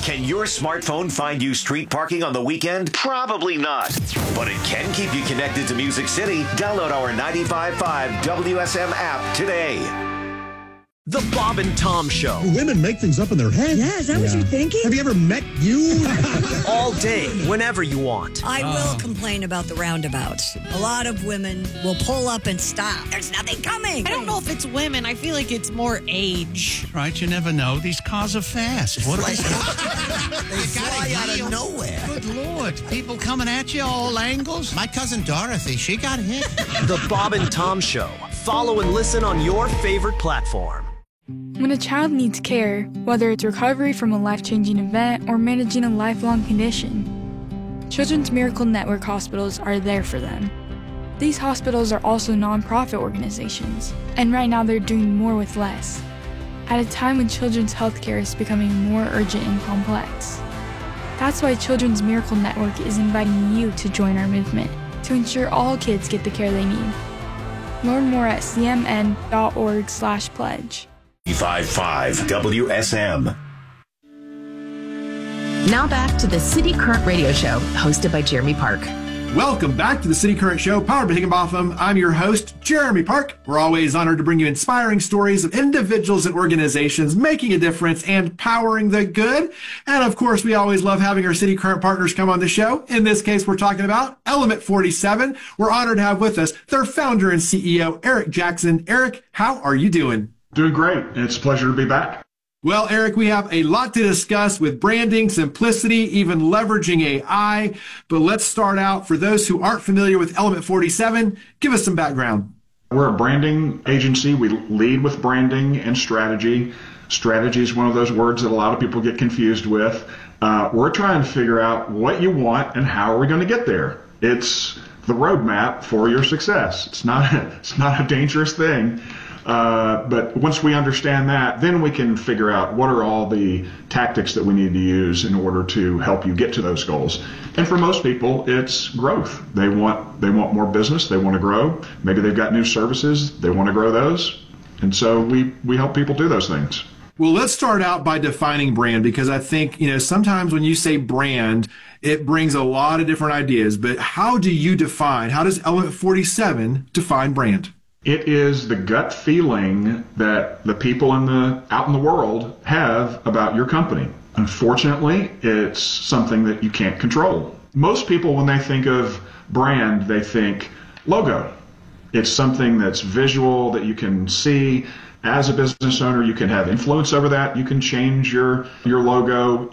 Can your smartphone find you street parking on the weekend? Probably not. But it can keep you connected to Music City. Download our 95.5 WSM app today. The Bob and Tom Show. Women make things up in their head. Yeah, is that what you're thinking? Have you ever met you? All day, whenever you want. I will complain about the roundabouts. A lot of women will pull up and stop. There's nothing coming. I don't know if it's women. I feel like it's more age. Right, you never know. These cars are fast. What They fly out of nowhere. Good Lord. People coming at you all angles. My cousin Dorothy, she got hit. The Bob and Tom Show. Follow and listen on your favorite platform. When a child needs care, whether it's recovery from a life-changing event or managing a lifelong condition, Children's Miracle Network hospitals are there for them. These hospitals are also nonprofit organizations, and right now they're doing more with less, at a time when children's healthcare is becoming more urgent and complex. That's why Children's Miracle Network is inviting you to join our movement to ensure all kids get the care they need. Learn more at cmn.org/pledge. 5.5 WSM. Now back to the City Current Radio Show, hosted by Jeremy Park. Welcome back to the City Current Show, powered by Higginbotham. I'm your host, Jeremy Park. We're always honored to bring you inspiring stories of individuals and organizations making a difference and powering the good. And of course, we always love having our City Current partners come on the show. In this case, we're talking about Element 47. We're honored to have with us their founder and CEO, Eric Jackson. Eric, how are you doing? Doing great. It's a pleasure to be back. Well, Eric, we have a lot to discuss with branding, simplicity, even leveraging AI. But let's start out. For those who aren't familiar with Element 47, give us some background. We're a branding agency. We lead with branding and strategy. Strategy is one of those words that a lot of people get confused with. We're trying to figure out what you want and how are we going to get there. It's the roadmap for your success. It's not a dangerous thing. But once we understand that, then we can figure out what are all the tactics that we need to use in order to help you get to those goals. And for most people, it's growth. They want more business. They want to grow. Maybe they've got new services. They want to grow those. And so we help people do those things. Well, let's start out by defining brand, because I think, sometimes when you say brand, it brings a lot of different ideas. But how does Element 47 define brand? It is the gut feeling that the people out in the world have about your company. Unfortunately, it's something that you can't control. Most people, when they think of brand, they think logo. It's something that's visual that you can see. As a business owner, you can have influence over that. You can change your logo.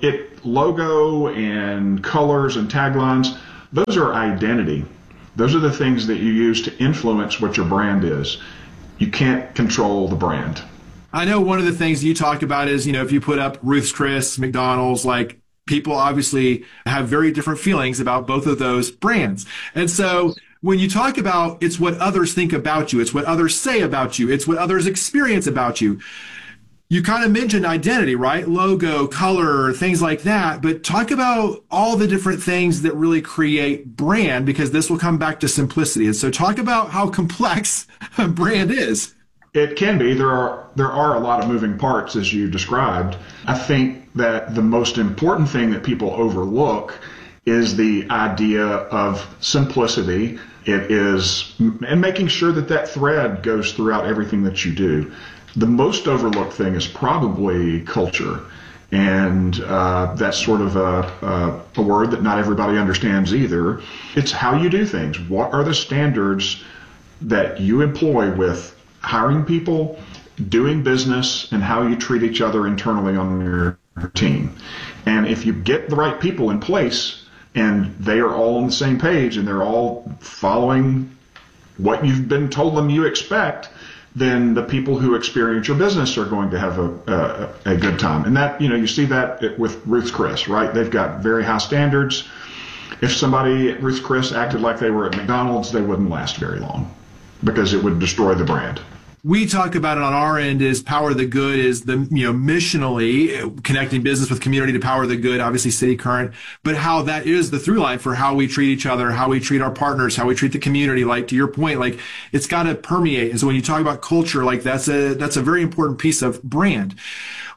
Logo and colors and taglines, those are identity. Those are the things that you use to influence what your brand is. You can't control the brand. I know one of the things you talk about is, if you put up Ruth's Chris, McDonald's, people obviously have very different feelings about both of those brands. And so when you talk about it's what others think about you, it's what others say about you, it's what others experience about you, you kind of mentioned identity, right? Logo, color, things like that. But talk about all the different things that really create brand, because this will come back to simplicity. And so talk about how complex a brand is. It can be. There are a lot of moving parts, as you described. I think that the most important thing that people overlook is the idea of simplicity. It is, and making sure that thread goes throughout everything that you do. The most overlooked thing is probably culture. And that's sort of a word that not everybody understands either. It's how you do things. What are the standards that you employ with hiring people, doing business, and how you treat each other internally on your team? And if you get the right people in place and they are all on the same page and they're all following what you've been told them you expect, then the people who experience your business are going to have a good time. And that, you see that with Ruth's Chris, right? They've got very high standards. If somebody at Ruth's Chris acted like they were at McDonald's, they wouldn't last very long because it would destroy the brand. We talk about it on our end is power the good is the, missionally connecting business with community to power the good, obviously City Current, but how that is the through line for how we treat each other, how we treat our partners, how we treat the community. Like to your point, it's got to permeate. And so when you talk about culture, that's a very important piece of brand.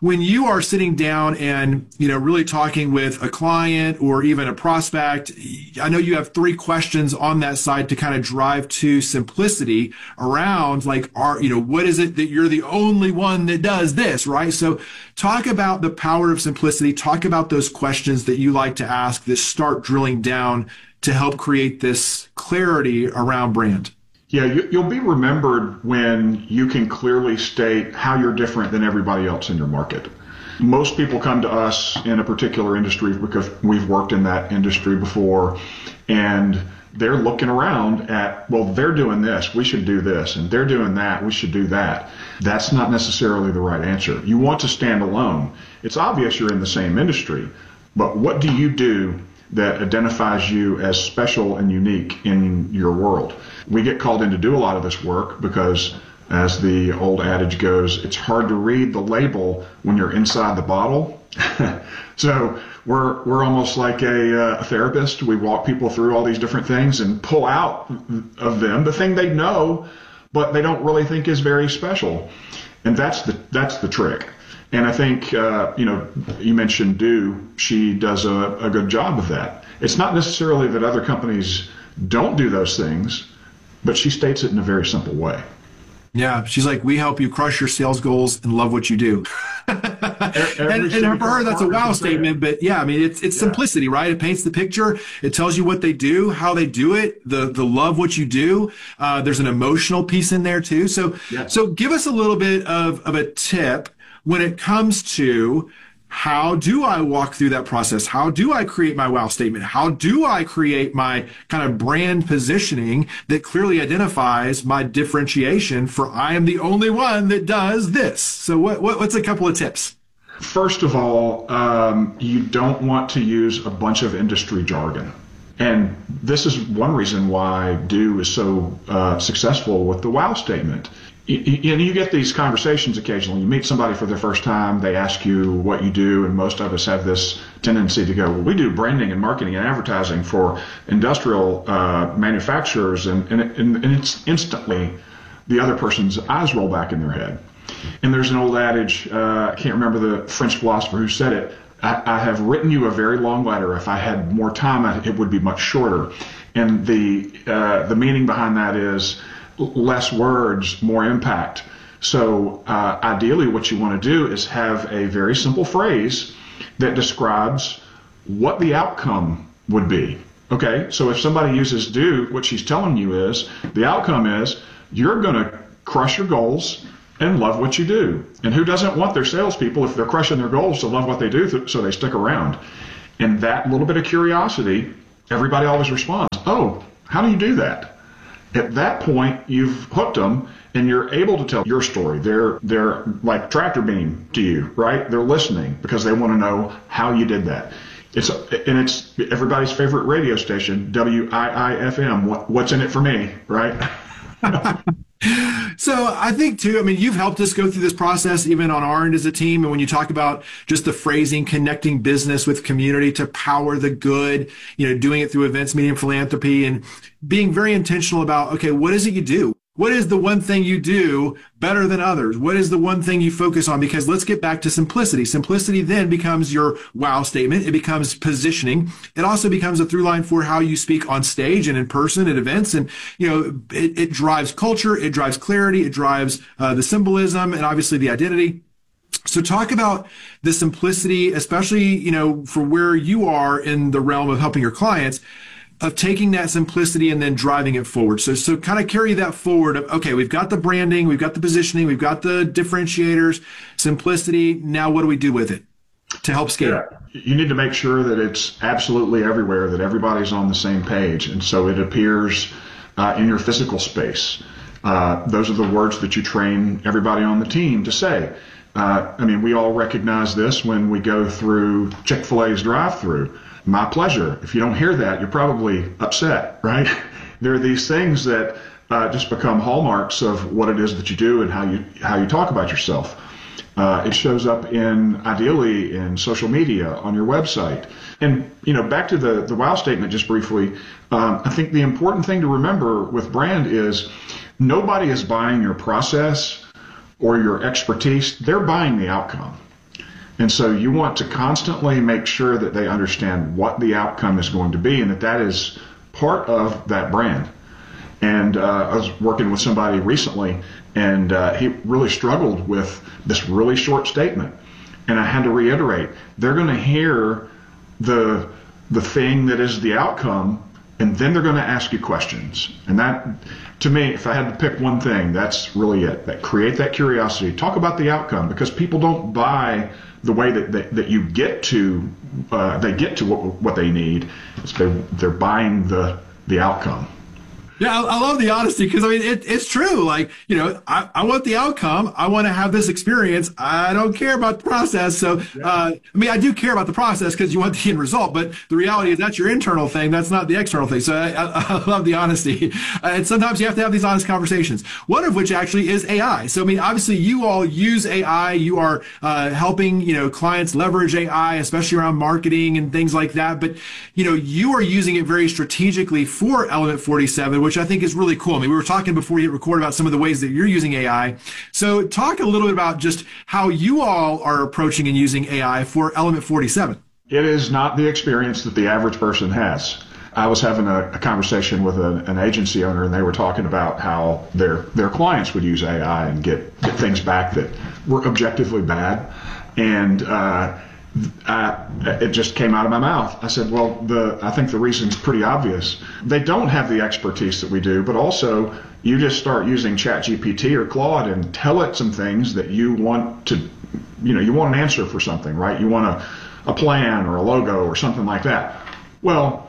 when you are sitting down and, really talking with a client or even a prospect, I know you have 3 questions on that side to kind of drive to simplicity around what is it that you're the only one that does this, right? So talk about the power of simplicity. Talk about those questions that you like to ask that start drilling down to help create this clarity around brand. Yeah, you'll be remembered when you can clearly state how you're different than everybody else in your market. Most people come to us in a particular industry because we've worked in that industry before, and they're looking around at, well, they're doing this, we should do this, and they're doing that, we should do that. That's not necessarily the right answer. You want to stand alone. It's obvious you're in the same industry, but what do you do that identifies you as special and unique in your world? We get called in to do a lot of this work because, as the old adage goes, it's hard to read the label when you're inside the bottle. So we're almost like a therapist. We walk people through all these different things and pull out of them the thing they know, but they don't really think is very special. And that's the trick. And I think, you mentioned Do. She does a good job of that. It's not necessarily that other companies don't do those things, but she states it in a very simple way. Yeah, she's like, we help you crush your sales goals and love what you do. and for her, that's a wow statement. But yeah, I mean, it's simplicity, right? It paints the picture. It tells you what they do, how they do it, the love what you do. There's an emotional piece in there too. So give us a little bit of a tip when it comes to how do I walk through that process? How do I create my wow statement? How do I create my kind of brand positioning that clearly identifies my differentiation for I am the only one that does this? So what's a couple of tips? First of all, you don't want to use a bunch of industry jargon. And this is one reason why Do is so successful with the wow statement. You get these conversations occasionally. You meet somebody for the first time, they ask you what you do, and most of us have this tendency to go, well, we do branding and marketing and advertising for industrial manufacturers, and it's instantly the other person's eyes roll back in their head. And there's an old adage, I can't remember the French philosopher who said it, I have written you a very long letter. If I had more time, it would be much shorter. And the meaning behind that is less words, more impact. So ideally what you want to do is have a very simple phrase that describes what the outcome would be. Okay, so if somebody uses Do, what she's telling you is the outcome is you're going to crush your goals and love what you do. And who doesn't want their salespeople, if they're crushing their goals, to love what they do so they stick around? And that little bit of curiosity, everybody always responds, oh, how do you do that? At that point, you've hooked them, and you're able to tell your story. They're like tractor beam to you, right? They're listening because they want to know how you did that. It's everybody's favorite radio station, WIIFM. What's in it for me, right? So I think too, I mean, you've helped us go through this process even on our end as a team. And when you talk about just the phrasing, connecting business with community to power the good, doing it through events, media, and philanthropy, and being very intentional about, okay, what is it you do? What is the one thing you do better than others? What is the one thing you focus on? Because let's get back to simplicity. Simplicity then becomes your wow statement. It becomes positioning. It also becomes a through line for how you speak on stage and in person at events. And, it drives culture. It drives clarity. It drives the symbolism and obviously the identity. So talk about the simplicity, especially, for where you are in the realm of helping your clients, of taking that simplicity and then driving it forward. So kind of carry that forward of, okay, we've got the branding, we've got the positioning, we've got the differentiators, simplicity. Now what do we do with it to help scale? Yeah. You need to make sure that it's absolutely everywhere, that everybody's on the same page. And so it appears in your physical space. Those are the words that you train everybody on the team to say. We all recognize this when we go through Chick-fil-A's drive-through. My pleasure. If you don't hear that, you're probably upset, right? There are these things that just become hallmarks of what it is that you do and how you talk about yourself. It shows up ideally in social media, on your website. And, back to the wow statement just briefly, I think the important thing to remember with brand is nobody is buying your process or your expertise. They're buying the outcome. And so you want to constantly make sure that they understand what the outcome is going to be and that is part of that brand. And I was working with somebody recently, and he really struggled with this really short statement. And I had to reiterate, they're going to hear the thing that is the outcome, and then they're going to ask you questions. And that, to me, if I had to pick one thing, that's really it. That create that curiosity. Talk about the outcome, because people don't buy the way that you get to they get to what they need. They're buying the outcome. Yeah, I love the honesty, because I mean it's true. Like, you know, I want the outcome. I want to have this experience. I don't care about the process. So I mean, I do care about the process because you want the end result. But the reality is that's your internal thing. That's not the external thing. So I love the honesty. And sometimes you have to have these honest conversations. One of which actually is AI. So I mean, obviously you all use AI. You are helping clients leverage AI, especially around marketing and things like that. But you are using it very strategically for Element 47, which I think is really cool. I mean, we were talking before you hit record about some of the ways that you're using AI. So talk a little bit about just how you all are approaching and using AI for Element 47. It is not the experience that the average person has. I was having a conversation with an agency owner, and they were talking about how their clients would use AI and get things back that were objectively bad. And it just came out of my mouth. I said, well, I think the reason's pretty obvious. They don't have the expertise that we do, but also you just start using ChatGPT or Claude and tell it some things that you want to, you want an answer for something, right? You want a plan or a logo or something like that. Well,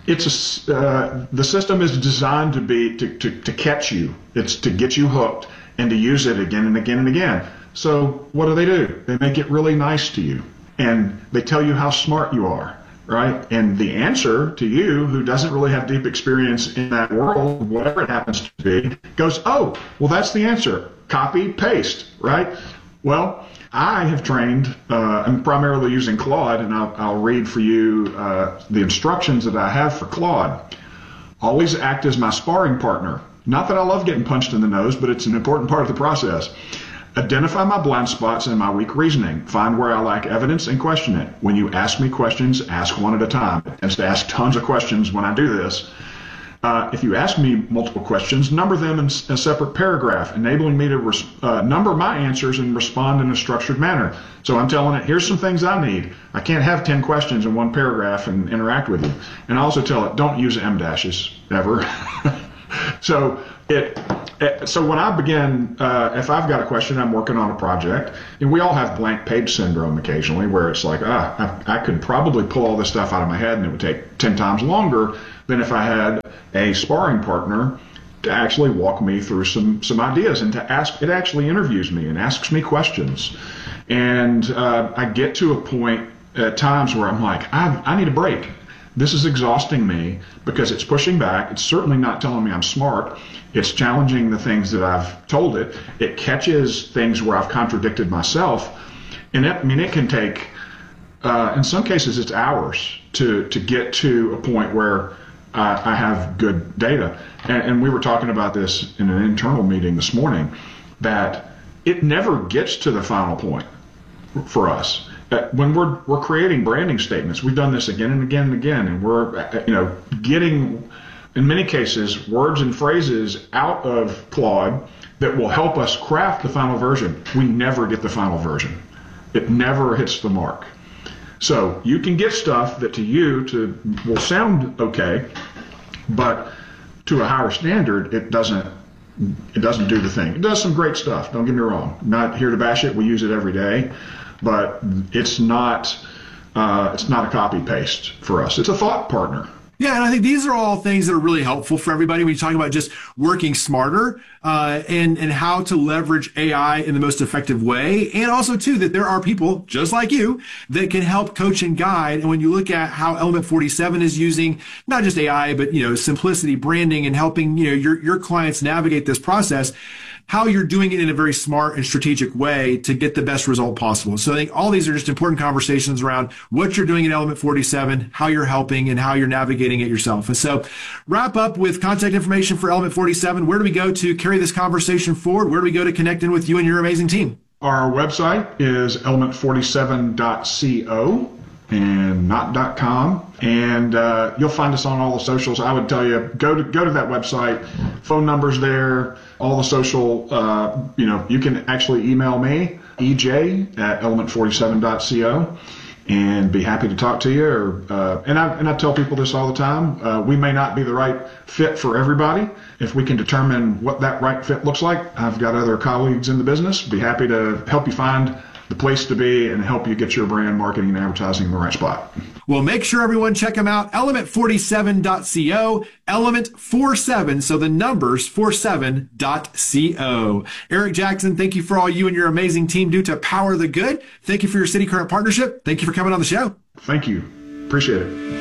the system is designed to catch you. It's to get you hooked and to use it again and again and again. So what do? They make it really nice to you. And they tell you how smart you are, right? And the answer to you, who doesn't really have deep experience in that world, whatever it happens to be, goes, oh, well, that's the answer. Copy, paste, right? Well, I have trained, I'm primarily using Claude, and I'll read for you the instructions that I have for Claude. Always act as my sparring partner. Not that I love getting punched in the nose, but it's an important part of the process. Identify my blind spots and my weak reasoning. Find where I lack evidence and question it. When you ask me questions, ask one at a time. It tends to ask tons of questions when I do this. If you ask me multiple questions, number them in a separate paragraph, enabling me to number my answers and respond in a structured manner. So I'm telling it, here's some things I need. I can't have 10 questions in one paragraph and interact with you. And I also tell it, don't use M-dashes ever. So when I begin, if I've got a question, I'm working on a project, and we all have blank page syndrome occasionally, where it's like, I could probably pull all this stuff out of my head, and it would take 10 times longer than if I had a sparring partner to actually walk me through some ideas, and it actually interviews me and asks me questions. And I get to a point at times where I'm like, I need a break. This is exhausting me because it's pushing back. It's certainly not telling me I'm smart. It's challenging the things that I've told it. It catches things where I've contradicted myself. And it can take, in some cases, it's hours to get to a point where I have good data. And we were talking about this in an internal meeting this morning, that it never gets to the final point for us. When we're creating branding statements, we've done this again and again and again, and we're getting, in many cases, words and phrases out of Claude that will help us craft the final version. We never get the final version. It never hits the mark. So you can get stuff that to you will sound okay, but to a higher standard, it doesn't do the thing. It does some great stuff, don't get me wrong. Not here to bash it. We use it every day. But it's not a copy paste for us. It's a thought partner. Yeah, and I think these are all things that are really helpful for everybody when you talk about just working smarter and how to leverage AI in the most effective way. And also, too, that there are people just like you that can help coach and guide. And when you look at how Element 47 is using not just AI, but, simplicity, branding, and helping, your clients navigate this process, how you're doing it in a very smart and strategic way to get the best result possible. So I think all these are just important conversations around what you're doing in Element 47, how you're helping, and how you're navigating it yourself. And so wrap up with contact information for Element 47. Where do we go to carry this conversation forward? Where do we go to connect in with you and your amazing team? Our website is element47.co and not .com, and you'll find us on all the socials. I would tell you, go to that website. Phone number's there. All the social, you can actually email me, ej@element47.co, and be happy to talk to you. And I tell people this all the time. We may not be the right fit for everybody. If we can determine what that right fit looks like, I've got other colleagues in the business. Be happy to help you find the place to be and help you get your brand marketing and advertising in the right spot. Well, make sure everyone check them out. Element47.co, Element47, so the numbers 47.co. Eric Jackson, thank you for all you and your amazing team do to power the good. Thank you for your City Current partnership. Thank you for coming on the show. Thank you. Appreciate it.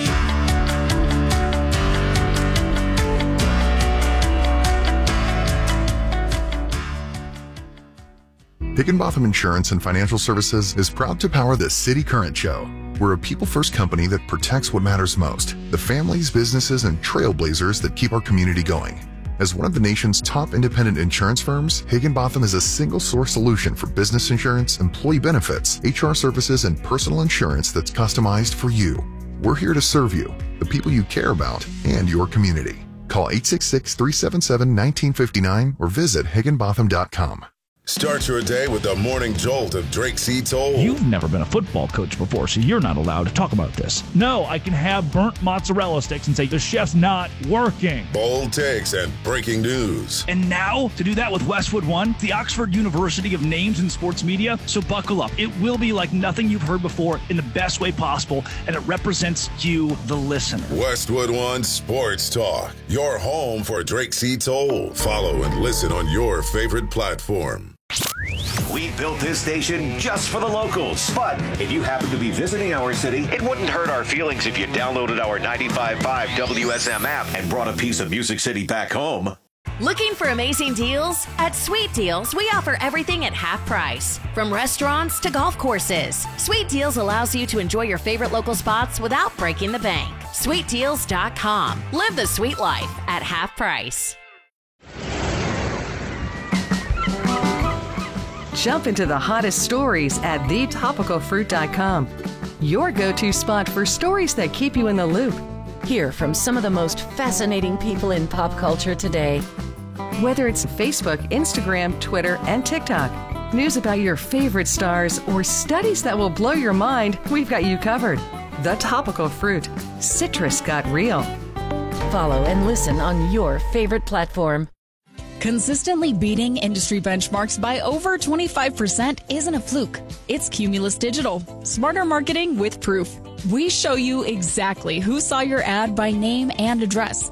Higginbotham Insurance and Financial Services is proud to power the City Current Show. We're a people-first company that protects what matters most, the families, businesses, and trailblazers that keep our community going. As one of the nation's top independent insurance firms, Higginbotham is a single-source solution for business insurance, employee benefits, HR services, and personal insurance that's customized for you. We're here to serve you, the people you care about, and your community. Call 866-377-1959 or visit higginbotham.com. Start your day with the morning jolt of Drake C. Toll. You've never been a football coach before, so you're not allowed to talk about this. No, I can have burnt mozzarella sticks and say the chef's not working. Bold takes and breaking news. And now, to do that with Westwood One, the Oxford University of Names in Sports Media. So buckle up. It will be like nothing you've heard before in the best way possible, and it represents you, the listener. Westwood One Sports Talk, your home for Drake C. Toll. Follow and listen on your favorite platform. We built this station just for the locals. But if you happen to be visiting our city, it wouldn't hurt our feelings if you downloaded our 95.5 WSM app and brought a piece of Music City back home. Looking for amazing deals? At Sweet Deals, we offer everything at half price. From restaurants to golf courses, Sweet Deals allows you to enjoy your favorite local spots without breaking the bank. SweetDeals.com. Live the sweet life at half price. Jump into the hottest stories at thetopicalfruit.com. Your go-to spot for stories that keep you in the loop. Hear from some of the most fascinating people in pop culture today. Whether it's Facebook, Instagram, Twitter, and TikTok, news about your favorite stars, or studies that will blow your mind, we've got you covered. The Topical Fruit. Citrus got real. Follow and listen on your favorite platform. Consistently beating industry benchmarks by over 25% isn't a fluke. It's Cumulus Digital. Smarter marketing with proof. We show you exactly who saw your ad by name and address,